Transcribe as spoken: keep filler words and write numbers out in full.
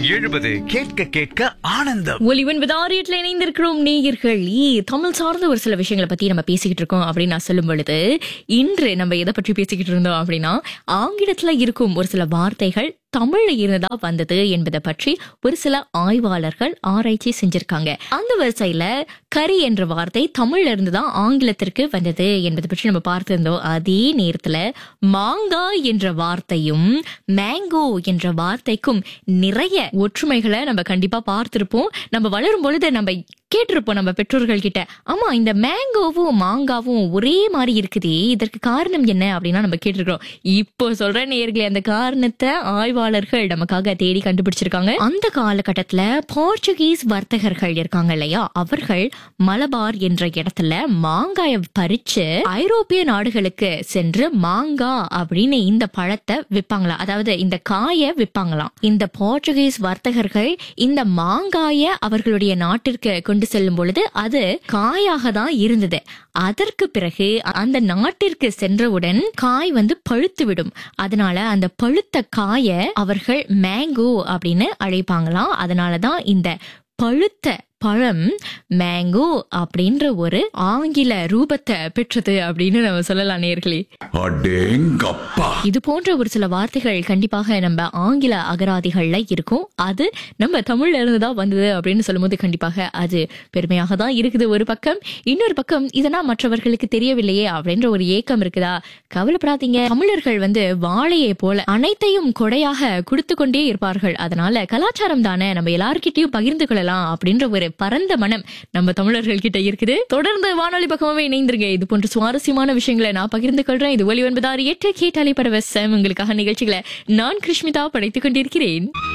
எழுபது கேட்க கேட்க ஆனந்தம். ஒலிவன் விதாரியத்துல இணைந்திருக்கிறோம் நேயர்கள். தமிழ் சார்ந்த ஒரு சில விஷயங்களை பத்தி நம்ம பேசிக்கிட்டு இருக்கோம் அப்படின்னு நான் சொல்லும் பொழுது, இன்று நம்ம எதை பற்றி பேசிக்கிட்டு இருந்தோம் அப்படின்னா, ஆங்கிலத்துல இருக்கும் ஒரு சில வார்த்தைகள் தமிழ்ல இருந்ததா வந்தது என்பதை பற்றி ஒரு சில ஆய்வாளர்கள் ஆராய்ச்சி செஞ்சிருக்காங்க. அந்த வரிசையில கரி என்ற வார்த்தை தமிழ்ல இருந்துதான் ஆங்கிலத்திற்கு வந்தது என்பதை பற்றி நம்ம பார்த்திருந்தோம். அதே நேரத்துல மாங்காய் என்ற வார்த்தையும் மேங்கோ என்ற வார்த்தைக்கும் நிறைய ஒற்றுமைகளை நம்ம கண்டிப்பா பார்த்திருப்போம். நம்ம வளரும் பொழுது நம்ம கேட்டிருப்போம் நம்ம பெற்றோர்கள் கிட்ட, ஆமா இந்த மேங்கோவும் மாங்காவும் ஒரே மாதிரி இருக்குதே, இதற்கு காரணம் என்ன அப்படின்னா நம்ம கேட்டிருக்கிறோம். இப்போ சொல்ற நேயர்களே, அந்த காரணத்தை ஆய்வாளர்கள் நமக்காக தேடி கண்டுபிடிச்சிருக்காங்க. அந்த காலகட்டத்துல போர்ச்சுகீஸ் வர்த்தகர்கள் இருக்காங்க இல்லையா, அவர்கள் மலபார் என்ற இடத்துல மாங்காய பறிச்சு ஐரோப்பிய நாடுகளுக்கு சென்று மாங்கா அப்படின்னு இந்த பழத்தை விற்பாங்களாம், அதாவது இந்த காய விற்பாங்களாம். இந்த போர்ச்சுகீஸ் வர்த்தகர்கள் இந்த மாங்காய அவர்களுடைய நாட்டிற்கு கொண்டு செல்லும் பொழுது அது காயாக தான் இருந்தது. அதற்கு பிறகு அந்த நாட்டிற்கு சென்றவுடன் காய் வந்து பழுத்து விடும். அதனால அந்த பழுத்த காய அவர்கள் மேங்கோ அப்படின்னு அழைப்பாங்களாம். அதனாலதான் இந்த பழுத்த பழம் மேங்கோ அப்படின்ற ஒரு ஆங்கில ரூபத்தை பெற்றது அப்படின்னு நம்ம சொல்லலாம் நேயர்களே. இது போன்ற ஒரு சில வார்த்தைகள் கண்டிப்பாக நம்ம ஆங்கில அகராதிகள்ல இருக்கும். அது நம்ம தமிழ்ல இருந்துதான் வந்தது அப்படின்னு சொல்லும் போது கண்டிப்பாக அது பெருமையாக தான் இருக்குது ஒரு பக்கம். இன்னொரு பக்கம் இதெல்லாம் மற்றவர்களுக்கு தெரியவில்லையே அப்படின்ற ஒரு ஏக்கம் இருக்குதா? கவலைப்படாதீங்க. தமிழர்கள் வந்து வாழையை போல அனைத்தையும் கொடையாக கொடுத்து கொண்டே இருப்பார்கள். அதனால கலாச்சாரம் தானே, நம்ம எல்லார்கிட்டையும் பகிர்ந்து கொள்ளலாம் அப்படின்ற ஒரு பரந்த மனம் நம்ம தமிழர்கள் கிட்ட இருக்குது. தொடர்ந்து வானொலி பக்கமாவே இணைந்திருங்க. இது போன்ற சுவாரஸ்யமான விஷயங்களை நான் பகிர்ந்து கொள்றேன். இது ஒலி ஒன்பதாறு எட்டு கேட்டாலே பரவசம். உங்களுக்காக நிகழ்ச்சிகளை நான் கிருஷ்மிதா படைத்துக் கொண்டிருக்கிறேன்.